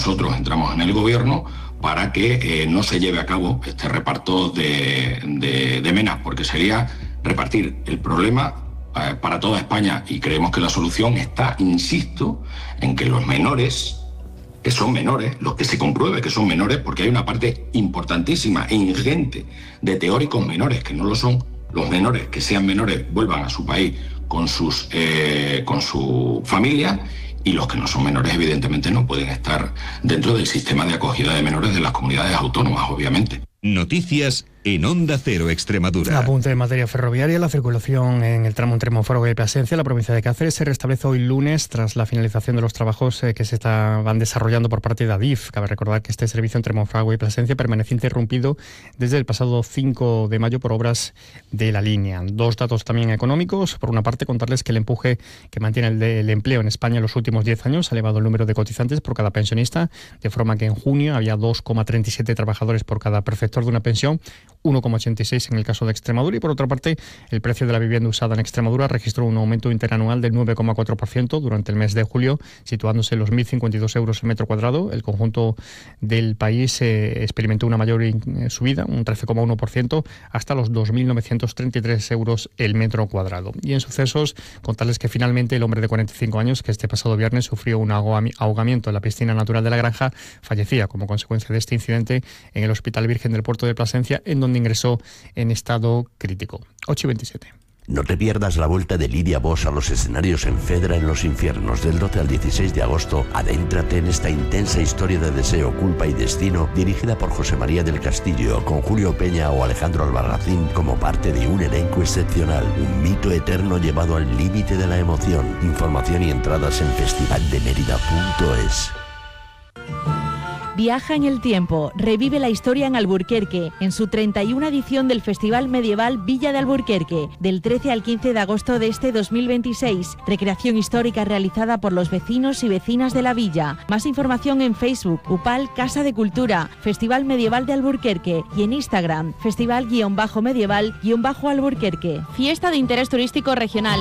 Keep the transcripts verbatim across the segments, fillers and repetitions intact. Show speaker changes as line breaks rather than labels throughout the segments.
nosotros entramos en el gobierno para que eh, no se lleve a cabo este reparto de, de, de menas, porque sería repartir el problema eh, para toda España, y creemos que la solución está, insisto, en que los menores, que son menores, los que se compruebe que son menores, porque hay una parte importantísima e ingente de teóricos menores que no lo son, los menores que sean menores vuelvan a su país con, sus, eh, con su familia, y los que no son menores evidentemente no pueden estar dentro del sistema de acogida de menores de las comunidades autónomas, obviamente.
Noticias en Onda Cero Extremadura.
Apunte en materia ferroviaria. La circulación en el tramo entre Monforte y Plasencia, la provincia de Cáceres, se restablece hoy lunes tras la finalización de los trabajos eh, que se estaban desarrollando por parte de Adif. Cabe recordar que este servicio entre Monforte y Plasencia permanece interrumpido desde el pasado cinco de mayo por obras de la línea. Dos datos también económicos. Por una parte, contarles que el empuje que mantiene el, de, el empleo en España en los últimos diez años ha elevado el número de cotizantes por cada pensionista, de forma que en junio había dos coma treinta y siete trabajadores por cada perceptor de una pensión, uno coma ochenta y seis en el caso de Extremadura. Y por otra parte, el precio de la vivienda usada en Extremadura registró un aumento interanual del nueve coma cuatro por ciento durante el mes de julio, situándose en los mil cincuenta y dos euros el metro cuadrado. El conjunto del país eh, experimentó una mayor eh, subida, un trece coma uno por ciento, hasta los dos mil novecientos treinta y tres euros el metro cuadrado. Y en sucesos, contarles que finalmente el hombre de cuarenta y cinco años, que este pasado viernes sufrió un ahogamiento en la piscina natural de la Granja, fallecía como consecuencia de este incidente en el Hospital Virgen del Puerto de Plasencia, en donde ingresó en estado crítico. ocho y veintisiete.
No te pierdas la vuelta de Lidia Bosch a los escenarios en Fedra en los Infiernos. Del doce al dieciséis de agosto, adéntrate en esta intensa historia de deseo, culpa y destino, dirigida por José María del Castillo, con Julio Peña o Alejandro Albarracín como parte de un elenco excepcional. Un mito eterno llevado al límite de la emoción. Información y entradas en festival de mérida punto es.
Viaja en el tiempo, revive la historia en Alburquerque, en su treinta y una edición del Festival Medieval Villa de Alburquerque, del trece al quince de agosto de este dos mil veintiséis. Recreación histórica realizada por los vecinos y vecinas de la villa. Más información en Facebook, UPAL Casa de Cultura, Festival Medieval de Alburquerque, y en Instagram, Festival-Medieval-Alburquerque. Fiesta de interés turístico regional.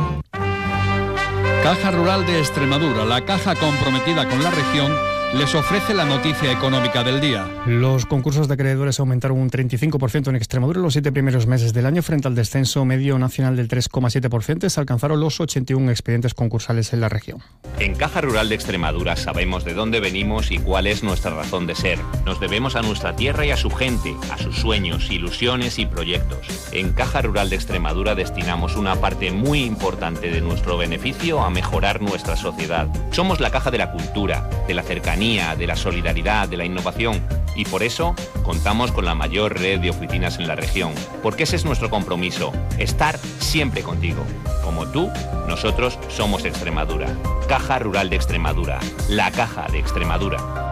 Caja Rural de Extremadura, la caja comprometida con la región, les ofrece la noticia económica del día.
Los concursos de acreedores aumentaron un treinta y cinco por ciento en Extremadura en los siete primeros meses del año, frente al descenso medio nacional del tres coma siete por ciento. Se alcanzaron los ochenta y uno expedientes concursales en la región.
En Caja Rural de Extremadura sabemos de dónde venimos y cuál es nuestra razón de ser. Nos debemos a nuestra tierra y a su gente, a sus sueños, ilusiones y proyectos. En Caja Rural de Extremadura destinamos una parte muy importante de nuestro beneficio a mejorar nuestra sociedad. Somos la caja de la cultura, de la cercanía, de la solidaridad, de la innovación, y por eso contamos con la mayor red de oficinas en la región, porque ese es nuestro compromiso, estar siempre contigo. Como tú, nosotros somos Extremadura. Caja Rural de Extremadura, la caja de Extremadura.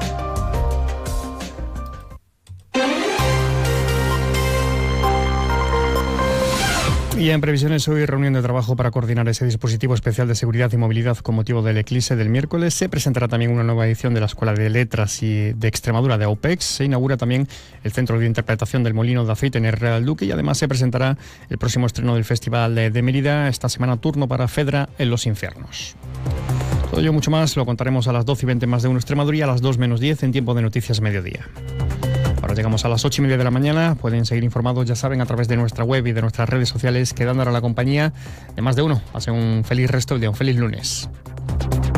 Y en previsiones, hoy reunión de trabajo para coordinar ese dispositivo especial de seguridad y movilidad con motivo del eclipse del miércoles. Se presentará también una nueva edición de la Escuela de Letras y de Extremadura de AUPEX. Se inaugura también el Centro de Interpretación del Molino de Aceite en el Real Duque, y además se presentará el próximo estreno del Festival de Mérida. Esta semana turno para Fedra en los Infiernos. Todo ello mucho más lo contaremos a las doce y veinte más de uno Extremadura y a las dos menos diez en tiempo de Noticias Mediodía. Ahora llegamos a las ocho y media de la mañana. Pueden seguir informados, ya saben, a través de nuestra web y de nuestras redes sociales, quedando ahora la compañía de Más de Uno. Pasen un feliz resto del día, un feliz lunes.